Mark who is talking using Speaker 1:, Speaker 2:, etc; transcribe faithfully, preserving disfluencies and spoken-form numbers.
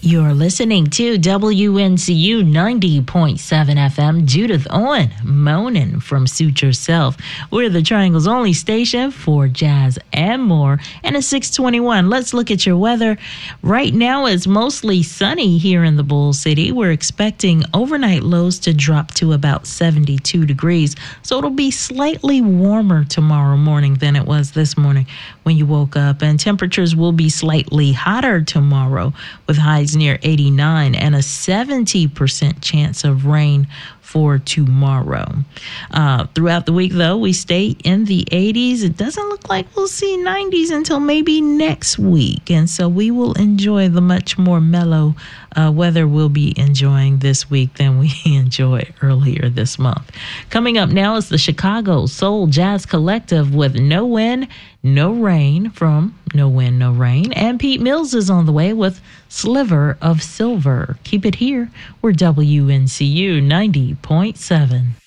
Speaker 1: You're listening to W N C U ninety point seven F M. Judith Owen, moaning from Suit Yourself. We're the Triangle's only station for jazz and more. And it's six twenty-one. Let's look at your weather. Right now, it's mostly sunny here in the Bull City. We're expecting overnight lows to drop to about seventy-two degrees. So it'll be slightly warmer tomorrow morning than it was this morning when you woke up. And temperatures will be slightly hotter tomorrow with highs near eighty-nine and a seventy percent chance of rain for tomorrow. Uh, throughout the week, though, we stay in the eighties. It doesn't look like we'll see nineties until maybe next week. And so we will enjoy the much more mellow uh, weather we'll be enjoying this week than we enjoyed earlier this month. Coming up now is the Chicago Soul Jazz Collective with No Wind, No Rain from No Wind, No Rain. And Pete Mills is on the way with Sliver of Silver. Keep it here. We're W N C U ninety point seven.